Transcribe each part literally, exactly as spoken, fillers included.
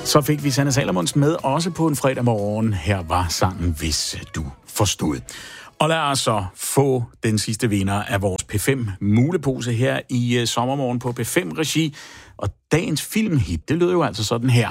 Så fik vi Sanne Salomonsen med også på en fredag morgen. Her var sangen Hvis du forstod. Og lad os så få den sidste vinder af vores P fem mulepose her i uh, sommermorgen på P fem-regi. Og dagens filmhit, det lød jo altså sådan her.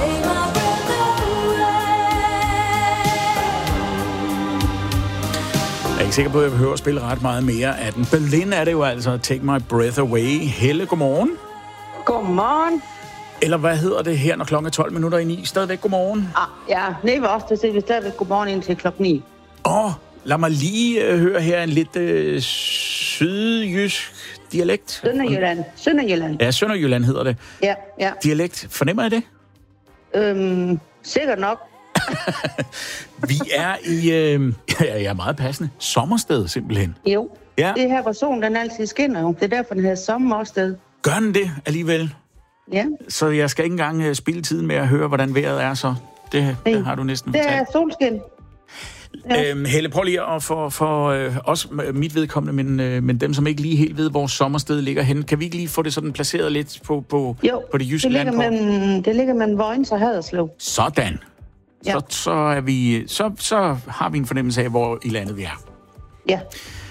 Jeg er ikke sikker på, at jeg behøver at spille ret meget mere af den. Berlin er det jo altså. Take My Breath Away. Helle, godmorgen. Godmorgen. Eller hvad hedder det her, når klokken er tolv minutter i ni? Stadigvæk godmorgen? Ah, ja, nej, også det siger vi stadigvæk godmorgen indtil klokken ni. Åh, oh, lad mig lige øh, høre her en lidt øh, sydjysk dialekt. Sønderjylland. Sønderjylland. Ja, Sønderjylland hedder det. Ja, ja. Dialekt, fornemmer jeg det? Øhm, sikkert nok. Vi er i, øh, ja, ja, meget passende, sommersted simpelthen. Jo, ja. Det her, hvor solen den altid skinner jo. Det er derfor, den hedder sommersted. Gør den det alligevel? Ja. Så jeg skal ikke engang uh, spilde tiden med at høre, hvordan vejret er så. Det, det har du næsten Det fortalt. er solskin. Ja. Øhm, Helle, prøv lige at for, for øh, også mit vedkommende, men, øh, men dem, som ikke lige helt ved, hvor sommersted ligger hen. Kan vi ikke lige få det sådan placeret lidt på, på, jo, på det jyske det ligger landkort? mellem, det ligger mellem Vojens og Haderslev. Sådan. Ja. Så, så, er vi, så, så har vi en fornemmelse af, hvor i landet vi er. Ja.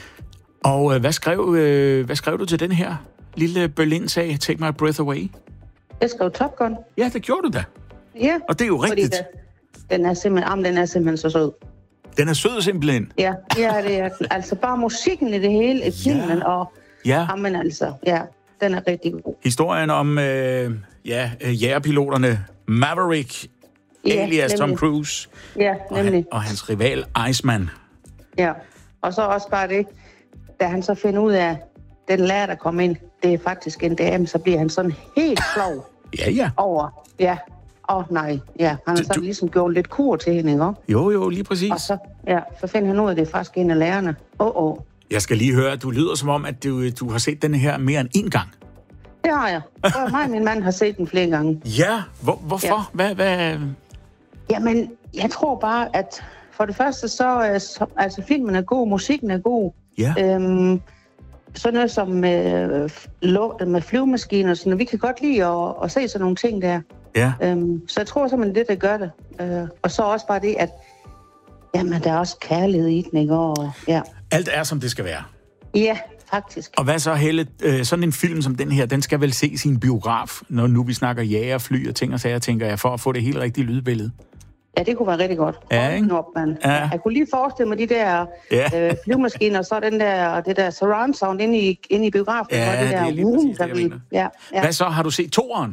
Og øh, hvad, skrev, øh, hvad skrev du til den her lille Berlin-sag, Take My Breath Away? Jeg skrev Top Gun. Ja, det gjorde du da. Ja. Og det er jo rigtigt. Det, den er simpelthen, am, den er simpelthen så sød. Den er sød simpelthen. Ja, ja, det er altså bare musikken i det hele, i filmen, ja. og ja. Jamen altså, ja, den er rigtig god. Historien om øh, ja, jægerpiloterne Maverick, ja, alias nemlig. Tom Cruise, ja, nemlig. Og, og hans rival Iceman. Ja, og så også bare det, da han så finder ud af, den lærer, der kommer ind, det er faktisk en dame, så bliver han sådan helt flov ja, ja. over, ja, åh oh, nej, ja, han har så du... ligesom gjort lidt kur til hende, ikke? Jo, jo, lige præcis. Og så, ja, så finder han ud af, det er faktisk en af lærerne. Åh, oh, åh. Oh. Jeg skal lige høre, at du lyder som om, at du, du har set den her mere end én gang. Det har jeg. Og mig og min mand har set den flere gange. Ja, Hvor, hvorfor? Ja. Hvad, hvad? Jamen, jeg tror bare, at for det første, så, så altså filmen er god, musikken er god. Ja. Øhm, sådan noget som med, med flyvemaskiner, så vi kan godt lide at, at se sådan nogle ting der. Ja. Øhm, så jeg tror simpelthen, det der gør det. Øh, og så også bare det, at jamen, der er også kærlighed i den, ikke? Og, ja. Alt er, som det skal være. Ja, faktisk. Og hvad så, Helle? Sådan en film som den her, den skal vel se sin biograf, når nu vi snakker jager, fly og ting og sager, tænker jeg, for at få det helt rigtige lydbillede. Ja, det kunne være rigtig godt. Ja, ikke? Op, man. Ja. Jeg kunne lige forestille mig de der ja. øh, flyvemaskiner, og så den der, det der surround sound inde i, inde i biografen. Ja, og det, der, det er lige præcis det, jeg vi, mener. Ja, ja. Hvad så? Har du set toeren?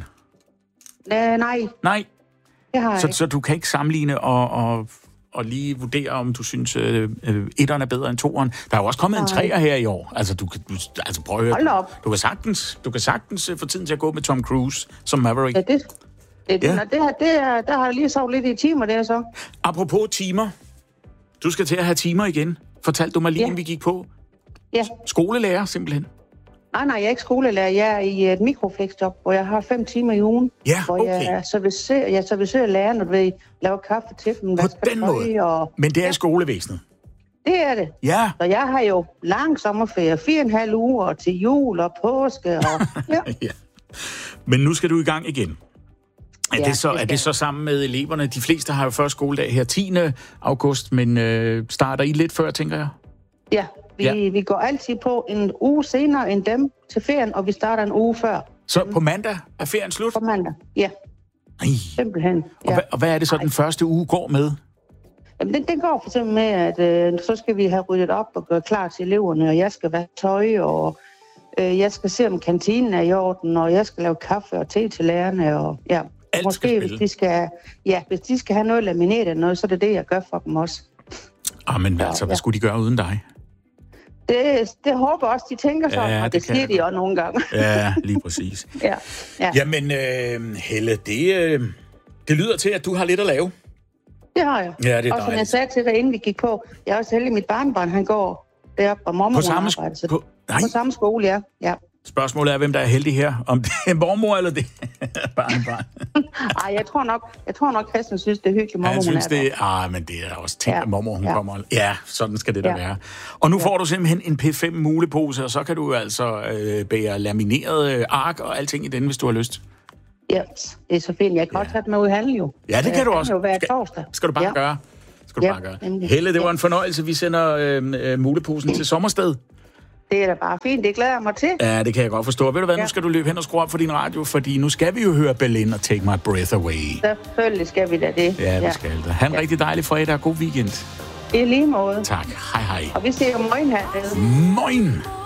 Øh, nej. Nej? Det har jeg så, ikke. så du kan ikke sammenligne og, og, og lige vurdere, om du synes, øh, øh, etteren er bedre end toeren? Der er jo også kommet nej. en treer her i år. Altså, du, du, altså prøv at høre. Hold op. Du, du, kan sagtens, du kan sagtens få tiden til at gå med Tom Cruise som Maverick. Ja, det... Det, ja. det, her, det her, der har jeg lige sovet lidt i timer, der så. Apropos timer. Du skal til at have timer igen. Fortalte du mig lige, ja. inden vi gik på? Ja. Skolelærer, simpelthen? Nej, nej, jeg er ikke skolelærer. Jeg er i et mikroflexjob, hvor jeg har fem timer i ugen. Ja, hvor okay. jeg servicerer, jeg servicerer lærerne, og ved, laver kaffe til dem. På den måde? Og... Men det er ja. skolevæsenet? Det er det. Ja. Så jeg har jo lang sommerferie, fire og en halv uger til jul og påske. Og, ja. ja. Men nu skal du i gang igen. Er, ja, det så, det er det så sammen med eleverne? De fleste har jo først skoledag her tiende august, men øh, starter I lidt før, tænker jeg? Ja, vi, ja. vi går altid på en uge senere end dem til ferien, og vi starter en uge før. Så på mandag er ferien slut? På mandag, ja. Ej. Simpelthen. Ja. Og, hvad, og hvad er det så, Ej. den første uge går med? Jamen, den, den går for eksempel med, at øh, så skal vi have ryddet op og gøre klar til eleverne, og jeg skal vaske tøj, og øh, jeg skal se, om kantinen er i orden, og jeg skal lave kaffe og te til lærerne, og ja... Alt Måske, hvis de, skal, ja, hvis de skal have noget lamineret eller noget, så er det det, jeg gør for dem også. Ah, men altså, hvad ja. skulle de gøre uden dig? Det, det håber også, de tænker sådan, ja, og det, det siger de også nogle gange. Ja, lige præcis. ja, ja. Jamen, øh, Helle, det, øh, det lyder til, at du har lidt at lave. Det har jeg. Ja, det er og som jeg sagde til dig, inden vi gik på, jeg er også heldig, mit barnebarn, han går deroppe, og mormor på samme, arbejder. På, på samme skole, ja. ja. Spørgsmålet er, hvem der er heldig her. Om det er mormor eller det er barnebarn. Ej, jeg tror nok, jeg tror nok, Christian synes, det er hyggeligt, mormor, ja, synes, hun er det, ah, men det er også tænkt, ja. at mormor, hun ja. kommer. Ja, sådan skal det da ja. være. Og nu ja. får du simpelthen en P fem mulepose, og så kan du altså øh, bære lamineret ark og alting i den, hvis du har lyst. Ja, det er så fint. Jeg kan ja. godt tage det med ud i handel, jo. Ja, det kan du det også. Kan jo være skal, torsdag. skal du bare ja. gøre. Skal du ja, bare gøre. Nemlig. Helle, det var ja. en fornøjelse. Vi sender øh, øh, muleposen til Sommersted. Det er da bare fint. Det glæder jeg mig til. Ja, det kan jeg godt forstå. Ved du hvad, ja. nu skal du løbe hen og skrue op for din radio, fordi nu skal vi jo høre Berlin og Take My Breath Away. Selvfølgelig skal vi da det. Ja, vi ja. skal det. Ha' en ja. rigtig dejlig fredag og god weekend. I lige måde. Tak. Hej hej. Og vi ser jo morgen hernede. Morgen.